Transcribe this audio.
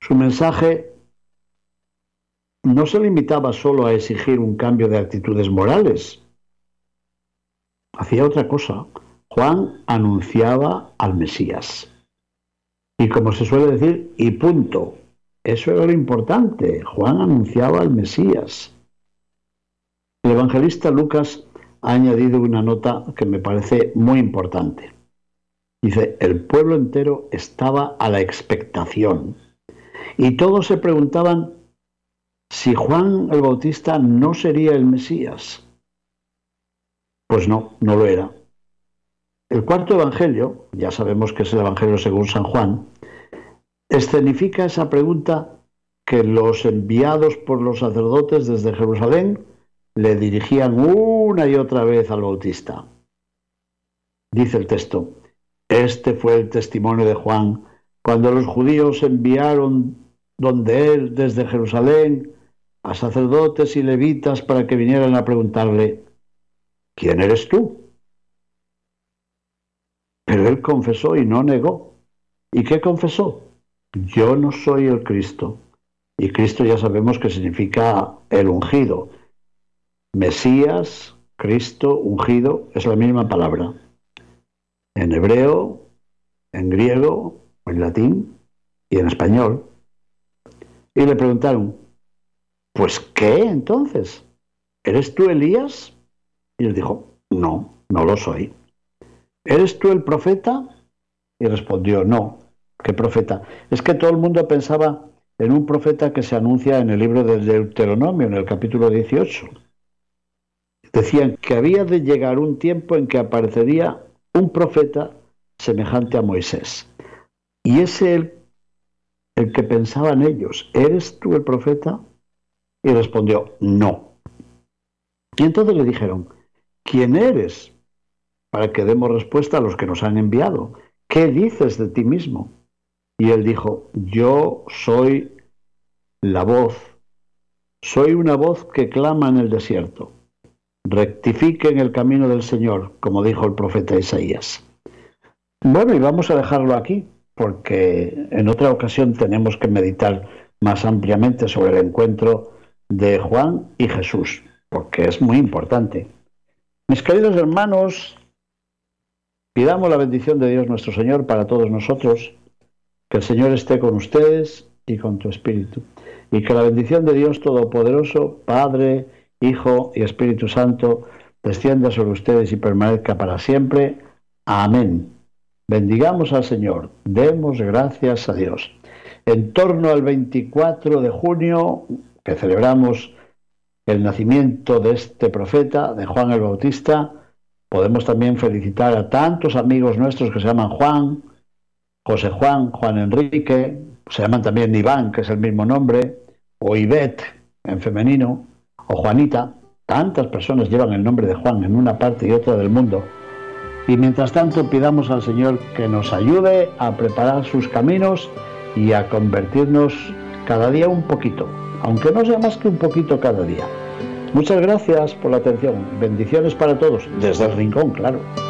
Su mensaje no se limitaba solo a exigir un cambio de actitudes morales. Hacía otra cosa. Juan anunciaba al Mesías. Y como se suele decir, y punto. Eso era lo importante. Juan anunciaba al Mesías. El evangelista Lucas ha añadido una nota que me parece muy importante. Dice, el pueblo entero estaba a la expectación. Y todos se preguntaban si Juan el Bautista no sería el Mesías. Pues no, no lo era. El cuarto evangelio, ya sabemos que es el evangelio según San Juan, escenifica esa pregunta que los enviados por los sacerdotes desde Jerusalén le dirigían una y otra vez al Bautista. Dice el texto, este fue el testimonio de Juan cuando los judíos enviaron donde él desde Jerusalén a sacerdotes y levitas para que vinieran a preguntarle, ¿quién eres tú? Pero él confesó y no negó. ¿Y qué confesó? Yo no soy el Cristo. Y Cristo ya sabemos que significa el ungido. Mesías, Cristo, ungido, es la misma palabra. En hebreo, en griego, en latín y en español. Y le preguntaron, ¿pues qué entonces? ¿Eres tú Elías? Y él dijo, no, no lo soy. ¿Eres tú el profeta? Y respondió, no. ¿Qué profeta? Es que todo el mundo pensaba en un profeta que se anuncia en el libro del Deuteronomio, en el capítulo 18. Decían que había de llegar un tiempo en que aparecería un profeta semejante a Moisés. Y es el que pensaban ellos, ¿eres tú el profeta? Y respondió, no. Y entonces le dijeron, ¿quién eres? Para que demos respuesta a los que nos han enviado. ¿Qué dices de ti mismo? Y él dijo, yo soy la voz, soy una voz que clama en el desierto. Rectifiquen el camino del Señor, como dijo el profeta Isaías. Bueno, y vamos a dejarlo aquí, porque en otra ocasión tenemos que meditar más ampliamente sobre el encuentro de Juan y Jesús, porque es muy importante. Mis queridos hermanos, pidamos la bendición de Dios nuestro Señor para todos nosotros, que el Señor esté con ustedes y con tu espíritu, y que la bendición de Dios Todopoderoso, Padre, Hijo y Espíritu Santo, descienda sobre ustedes y permanezca para siempre. Amén. Bendigamos al Señor, demos gracias a Dios. En torno al 24 de junio, que celebramos el nacimiento de este profeta, de Juan el Bautista, podemos también felicitar a tantos amigos nuestros que se llaman Juan, José Juan, Juan Enrique, se llaman también Iván, que es el mismo nombre, o Ivette, en femenino, o Juanita. Tantas personas llevan el nombre de Juan en una parte y otra del mundo. Y mientras tanto pidamos al Señor que nos ayude a preparar sus caminos y a convertirnos cada día un poquito, aunque no sea más que un poquito cada día. Muchas gracias por la atención. Bendiciones para todos, desde el rincón, claro.